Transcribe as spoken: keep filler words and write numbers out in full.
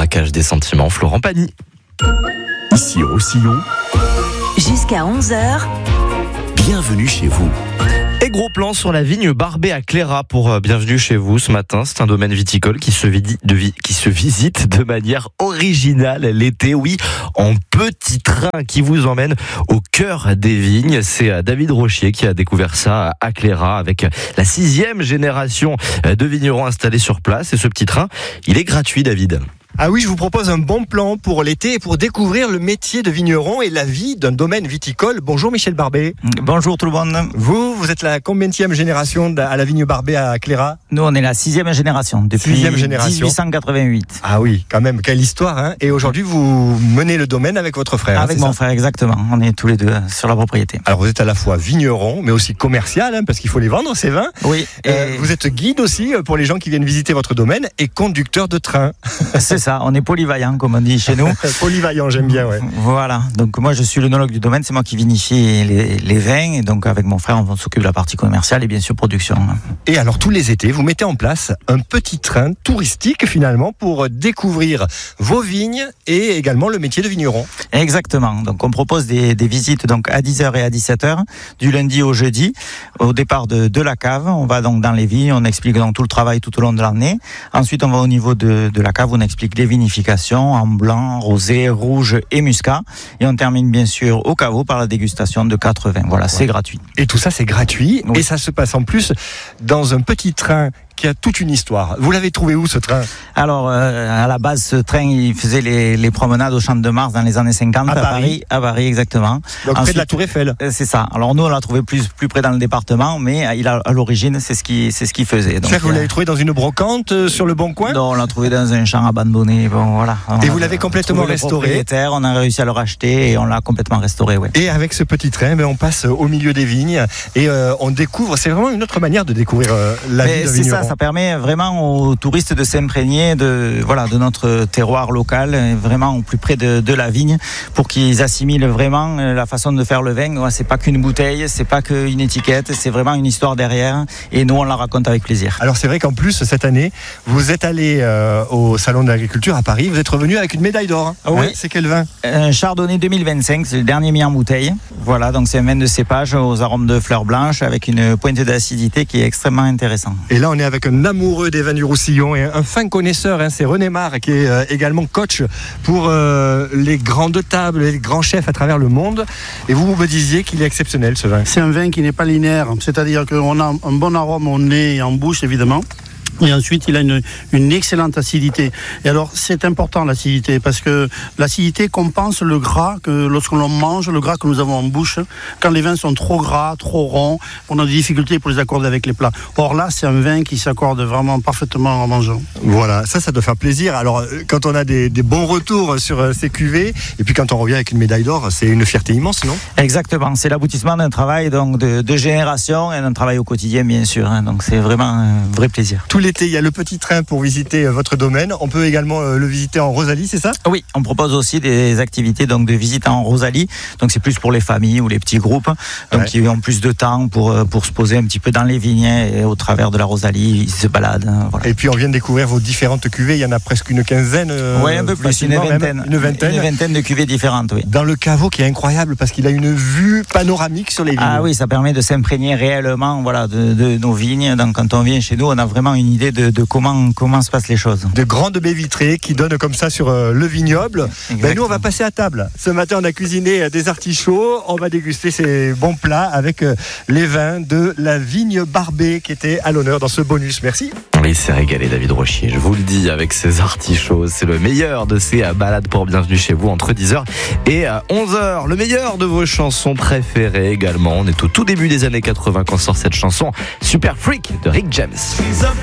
braquage des sentiments. Florent Pagny. Ici Roussillon. Jusqu'à onze heures. Bienvenue chez vous. Et gros plan sur la vigne Barbet à Cléra pour euh, bienvenue chez vous ce matin. C'est un domaine viticole qui se, vidi, de vi, qui se visite de manière originale l'été, oui, en petit train qui vous emmène au cœur des vignes. C'est euh, David Rochier qui a découvert ça à Cléra avec la sixième génération de vignerons installés sur place. Et ce petit train, il est gratuit, David. Ah oui, je vous propose un bon plan pour l'été et pour découvrir le métier de vigneron et la vie d'un domaine viticole. Bonjour Michel Barbet. Bonjour tout le monde. Vous, vous êtes la combienième génération à la vigne Barbet à Cléra? Nous, on est la sixième génération, depuis sixième génération. dix-huit cent quatre-vingt-huit. Ah oui, quand même, quelle histoire, hein. Et aujourd'hui, vous menez le domaine avec votre frère. Avec hein, mon ça frère, exactement. On est tous les deux sur la propriété. Alors vous êtes à la fois vigneron, mais aussi commercial, hein, parce qu'il faut les vendre, ces vins. Oui. Et euh, vous êtes guide aussi pour les gens qui viennent visiter votre domaine et conducteur de train. C'est ça, on est polyvalent, comme on dit chez nous. Polyvalent, j'aime bien, ouais. Voilà, donc moi je suis l'œnologue du domaine, c'est moi qui vinifie les, les vins, et donc avec mon frère on s'occupe de la partie commerciale et bien sûr production. Et alors tous les étés, vous mettez en place un petit train touristique finalement pour découvrir vos vignes et également le métier de vigneron. Exactement, donc on propose des, des visites donc à dix heures et à dix-sept heures, du lundi au jeudi, au départ de, de la cave. On va donc dans les vignes, on explique donc tout le travail tout au long de l'année. Ensuite on va au niveau de, de la cave, on explique les vinifications en blanc, rosé, rouge et muscat. Et on termine bien sûr au caveau par la dégustation de quatre vins. Voilà, ouais. C'est gratuit. Et tout ça, c'est gratuit. Oui. Et ça se passe en plus dans un petit train qui a toute une histoire. Vous l'avez trouvé où, ce train? Alors, euh, à la base, ce train, il faisait les, les promenades au Champ de Mars dans les années cinquante à, à Paris. Paris. À Paris, exactement. Donc Ensuite, près de la Tour Eiffel. Euh, c'est ça. Alors nous, on l'a trouvé plus plus près dans le département, mais il a, à l'origine, c'est ce qui c'est ce qu'il faisait. C'est-à-dire que vous l'avez trouvé dans une brocante euh, sur le Bon Coin? Non, on l'a trouvé dans un champ abandonné. Bon, voilà. On et vous l'avez complètement restauré? On a réussi à le racheter et on l'a complètement restauré. Ouais. Et avec ce petit train, ben, on passe au milieu des vignes et euh, on découvre. C'est vraiment une autre manière de découvrir euh, la mais vie de c'est vigneron. Ça, ça permet vraiment aux touristes de s'imprégner de voilà de notre terroir local, vraiment au plus près de, de la vigne, pour qu'ils assimilent vraiment la façon de faire le vin. C'est pas qu'une bouteille, c'est pas qu'une étiquette, c'est vraiment une histoire derrière. Et nous, on la raconte avec plaisir. Alors c'est vrai qu'en plus cette année, vous êtes allé euh, au salon de l'agriculture à Paris. Vous êtes revenu avec une médaille d'or. Ah oui. Hein, c'est quel vin? Un Chardonnay deux mille vingt-cinq, c'est le dernier mis en bouteille. Voilà, donc c'est un vin de cépage aux arômes de fleurs blanches avec une pointe d'acidité qui est extrêmement intéressant. Et là, on est avec un amoureux des vins du Roussillon et un fin connaisseur. Hein, c'est René Marre qui est euh, également coach pour euh, les grandes tables, les grands chefs à travers le monde. Et vous, vous me disiez qu'il est exceptionnel, ce vin. C'est un vin qui n'est pas linéaire, c'est-à-dire qu'on a un bon arôme au nez et en bouche, évidemment. Et ensuite, il a une, une excellente acidité. Et alors, c'est important l'acidité, parce que l'acidité compense le gras que lorsqu'on mange, le gras que nous avons en bouche. Quand les vins sont trop gras, trop ronds, on a des difficultés pour les accorder avec les plats. Or là, c'est un vin qui s'accorde vraiment parfaitement en mangeant. Voilà, ça, ça doit faire plaisir. Alors, quand on a des, des bons retours sur ces cuvées, et puis quand on revient avec une médaille d'or, c'est une fierté immense, non? Exactement, c'est l'aboutissement d'un travail donc de, de génération et d'un travail au quotidien, bien sûr. Hein, donc c'est vraiment un vrai plaisir. Tous les il y a le petit train pour visiter votre domaine. On peut également le visiter en Rosalie, c'est ça? Oui, on propose aussi des activités donc de visite en Rosalie. Donc c'est plus pour les familles ou les petits groupes, donc ouais. Qui ont plus de temps pour pour se poser un petit peu dans les vignes et au travers de la Rosalie, ils se baladent. Voilà. Et puis on vient de découvrir vos différentes cuvées. Il y en a presque une quinzaine. Euh, oui, un peu plus, une vingtaine, une vingtaine, une vingtaine de cuvées différentes. Oui. Dans le caveau qui est incroyable parce qu'il a une vue panoramique sur les vignes. Ah oui, ça permet de s'imprégner réellement, voilà, de, de nos vignes. Donc quand on vient chez nous, on a vraiment une idée de, de comment, comment se passent les choses. De grandes baies vitrées qui donnent comme ça sur euh, le vignoble. Ben, nous, on va passer à table. Ce matin, on a cuisiné euh, des artichauts. On va déguster ces bons plats avec euh, les vins de la vigne Barbet qui était à l'honneur dans ce bonus. Merci. Il s'est régalé, David Rochier. Je vous le dis, avec ces artichauts, c'est le meilleur de ces balades pour Bienvenue chez vous entre dix heures et onze heures. Le meilleur de vos chansons préférées également. On est au tout début des années quatre-vingts quand sort cette chanson Super Freak de Rick James.